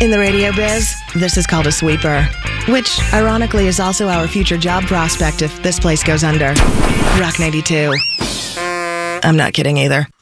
In the radio biz, this is called a sweeper, which, ironically, is also our future job prospect if this place goes under. Rock 92. I'm not kidding either.